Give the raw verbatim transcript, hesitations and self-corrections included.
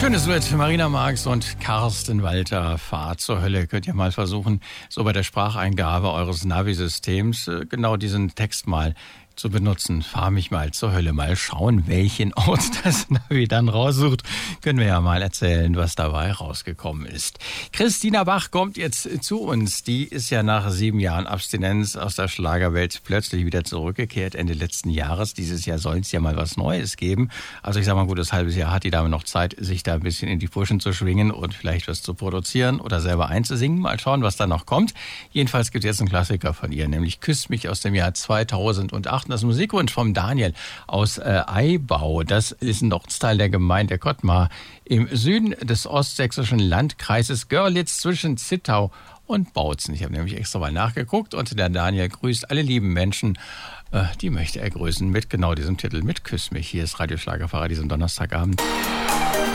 Schönes Duett, Marina Marx und Carsten Walter. Fahrt zur Hölle. Könnt ihr mal versuchen, so bei der Spracheingabe eures Navisystems genau diesen Text mal zu benutzen. Fahr mich mal zur Hölle. Mal schauen, welchen Ort das Navi dann raussucht. Können wir ja mal erzählen, was dabei rausgekommen ist. Christina Bach kommt jetzt zu uns. Die ist ja nach sieben Jahren Abstinenz aus der Schlagerwelt plötzlich wieder zurückgekehrt. Ende letzten Jahres. Dieses Jahr soll es ja mal was Neues geben. Also ich sag mal, ein gutes halbes Jahr hat die Dame noch Zeit, sich da ein bisschen in die Puschen zu schwingen und vielleicht was zu produzieren oder selber einzusingen. Mal schauen, was da noch kommt. Jedenfalls gibt es jetzt einen Klassiker von ihr, nämlich Küss mich aus dem Jahr zweitausendacht. Das Musikwunsch vom Daniel aus äh, Aibau. Das ist ein Ortsteil der Gemeinde Kottmar im Süden des ostsächsischen Landkreises Görlitz zwischen Zittau und Bautzen. Ich habe nämlich extra mal nachgeguckt und der Daniel grüßt alle lieben Menschen. Äh, die möchte er grüßen mit genau diesem Titel, mit Küss mich. Hier ist Radio Schlagerfahrer diesen Donnerstagabend.